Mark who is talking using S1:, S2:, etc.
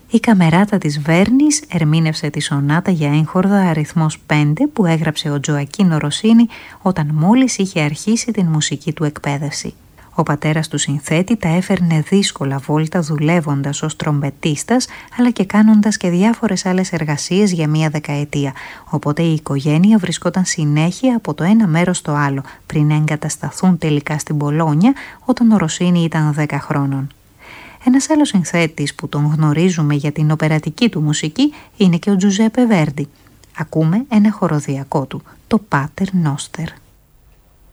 S1: Η Καμεράτα της Βέρνης ερμήνευσε τη σονάτα για έγχορδα αριθμός 5 που έγραψε ο Τζοακίνο Ροσίνι όταν μόλις είχε αρχίσει την μουσική του εκπαίδευση. Ο πατέρας του συνθέτη τα έφερνε δύσκολα βόλτα δουλεύοντας ως τρομπετίστας αλλά και κάνοντας και διάφορες άλλες εργασίες για μία δεκαετία, οπότε η οικογένεια βρισκόταν συνέχεια από το ένα μέρος στο άλλο πριν εγκατασταθούν τελικά στην Πολόνια όταν ο Ροσίνι ήταν 10 χρόνων. Ένας άλλος συνθέτης που τον γνωρίζουμε για την οπερατική του μουσική είναι και ο Τζουζέπε Βέρντι. Ακούμε ένα χοροδιακό του, το Πάτερ Νόστερ.